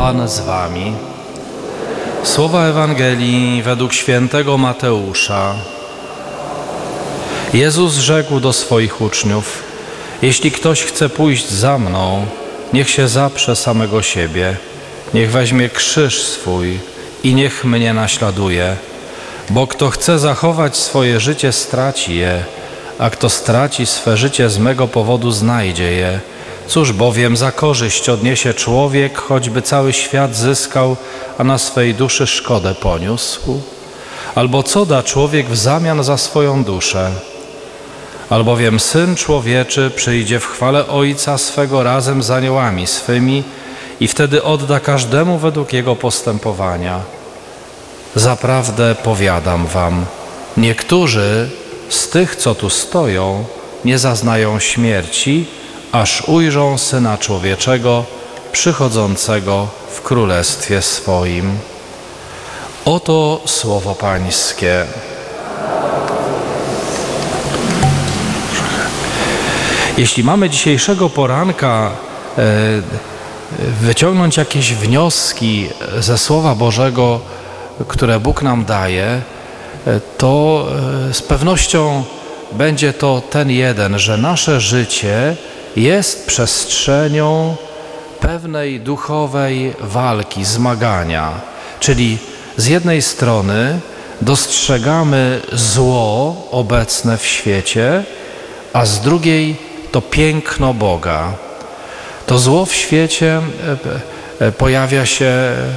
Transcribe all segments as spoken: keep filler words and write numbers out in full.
Pan z wami. Słowa Ewangelii według świętego Mateusza. Jezus rzekł do swoich uczniów: jeśli ktoś chce pójść za mną, niech się zaprze samego siebie, niech weźmie krzyż swój i niech mnie naśladuje. Bo kto chce zachować swoje życie, straci je, a kto straci swe życie z mego powodu, znajdzie je. Cóż bowiem za korzyść odniesie człowiek, choćby cały świat zyskał, a na swej duszy szkodę poniósł? Albo co da człowiek w zamian za swoją duszę? Albowiem Syn Człowieczy przyjdzie w chwale Ojca swego razem z aniołami swymi i wtedy odda każdemu według jego postępowania. Zaprawdę powiadam wam, niektórzy z tych, co tu stoją, nie zaznają śmierci, aż ujrzą Syna Człowieczego przychodzącego w Królestwie swoim. Oto słowo Pańskie. Jeśli mamy dzisiejszego poranka e, wyciągnąć jakieś wnioski ze Słowa Bożego, które Bóg nam daje, to z pewnością będzie to ten jeden, że nasze życie jest przestrzenią pewnej duchowej walki, zmagania. Czyli z jednej strony dostrzegamy zło obecne w świecie, a z drugiej to piękno Boga. To zło w świecie pojawia się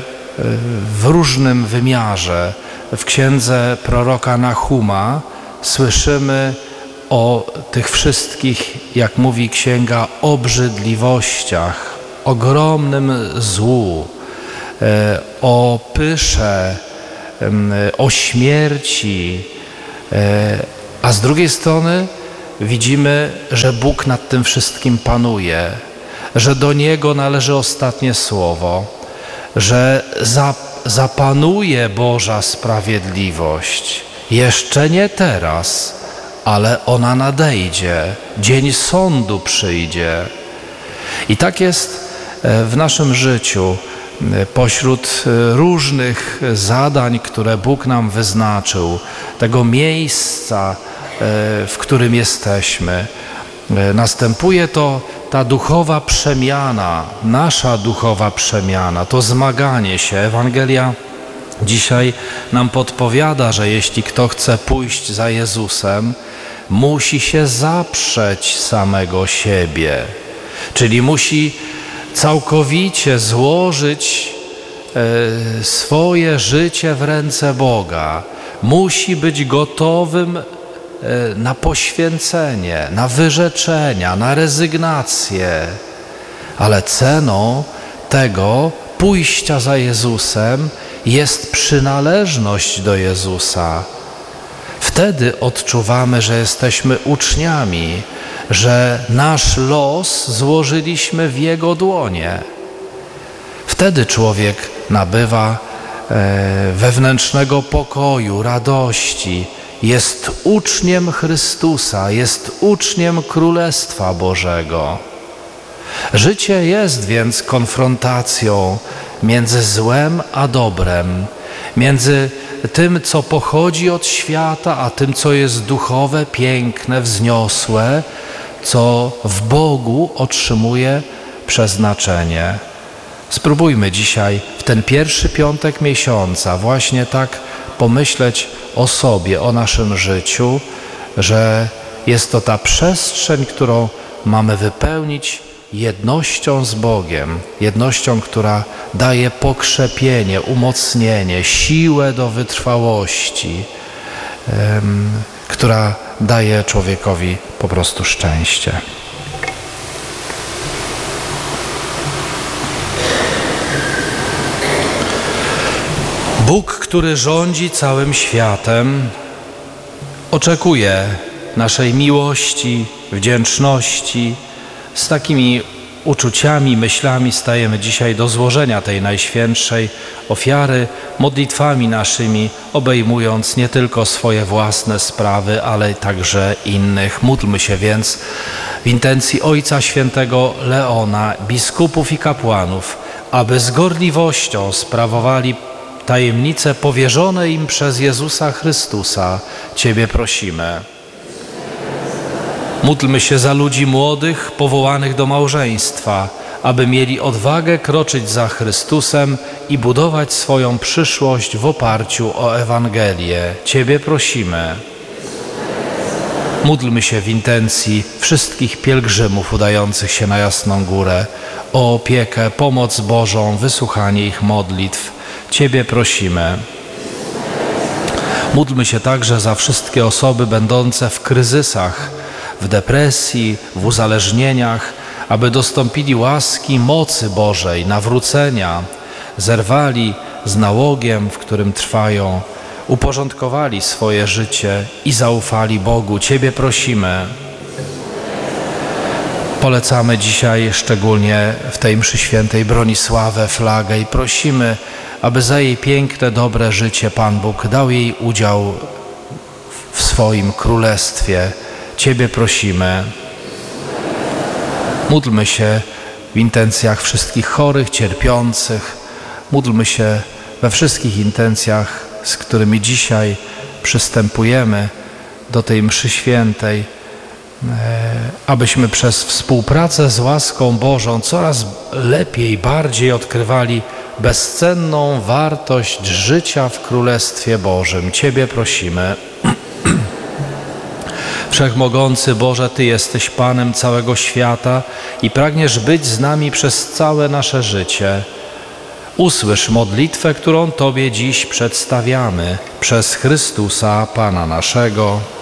w różnym wymiarze. W księdze proroka Nahuma słyszymy o tych wszystkich, jak mówi księga, obrzydliwościach, ogromnym złu, o pysze, o śmierci, a z drugiej strony widzimy, że Bóg nad tym wszystkim panuje, że do Niego należy ostatnie słowo, że za, zapanuje Boża sprawiedliwość. Jeszcze nie teraz, ale ona nadejdzie. Dzień sądu przyjdzie. I tak jest w naszym życiu. Pośród różnych zadań, które Bóg nam wyznaczył, tego miejsca, w którym jesteśmy, następuje to ta duchowa przemiana, nasza duchowa przemiana, to zmaganie się. Ewangelia dzisiaj nam podpowiada, że jeśli kto chce pójść za Jezusem, musi się zaprzeć samego siebie, czyli musi całkowicie złożyć e, swoje życie w ręce Boga. Musi być gotowym na poświęcenie, na wyrzeczenia, na rezygnację. Ale ceną tego pójścia za Jezusem jest przynależność do Jezusa. Wtedy odczuwamy, że jesteśmy uczniami, że nasz los złożyliśmy w Jego dłonie. Wtedy człowiek nabywa e, wewnętrznego pokoju, radości, jest uczniem Chrystusa, jest uczniem Królestwa Bożego. Życie jest więc konfrontacją między złem a dobrem, między tym, co pochodzi od świata, a tym, co jest duchowe, piękne, wzniosłe, co w Bogu otrzymuje przeznaczenie. Spróbujmy dzisiaj, w ten pierwszy piątek miesiąca, właśnie tak pomyśleć o sobie, o naszym życiu, że jest to ta przestrzeń, którą mamy wypełnić jednością z Bogiem, jednością, która daje pokrzepienie, umocnienie, siłę do wytrwałości, um, która daje człowiekowi po prostu szczęście. Bóg, który rządzi całym światem, oczekuje naszej miłości, wdzięczności. Z takimi uczuciami, myślami stajemy dzisiaj do złożenia tej najświętszej ofiary, modlitwami naszymi, obejmując nie tylko swoje własne sprawy, ale także innych. Módlmy się więc w intencji Ojca Świętego Leona, biskupów i kapłanów, aby z gorliwością sprawowali tajemnice powierzone im przez Jezusa Chrystusa, Ciebie prosimy. Módlmy się za ludzi młodych, powołanych do małżeństwa, aby mieli odwagę kroczyć za Chrystusem i budować swoją przyszłość w oparciu o Ewangelię. Ciebie prosimy. Módlmy się w intencji wszystkich pielgrzymów udających się na Jasną Górę o opiekę, pomoc Bożą, wysłuchanie ich modlitw. Ciebie prosimy. Módlmy się także za wszystkie osoby będące w kryzysach, w depresji, w uzależnieniach, aby dostąpili łaski mocy Bożej, nawrócenia, zerwali z nałogiem, w którym trwają, uporządkowali swoje życie i zaufali Bogu. Ciebie prosimy. Polecamy dzisiaj szczególnie w tej mszy świętej Bronisławę Flagę i prosimy, aby za jej piękne, dobre życie Pan Bóg dał jej udział w swoim królestwie. Ciebie prosimy. Módlmy się w intencjach wszystkich chorych, cierpiących. Módlmy się we wszystkich intencjach, z którymi dzisiaj przystępujemy do tej mszy świętej, abyśmy przez współpracę z łaską Bożą coraz lepiej, bardziej odkrywali bezcenną wartość życia w Królestwie Bożym. Ciebie prosimy. Wszechmogący Boże, Ty jesteś Panem całego świata i pragniesz być z nami przez całe nasze życie. Usłysz modlitwę, którą Tobie dziś przedstawiamy przez Chrystusa, Pana naszego.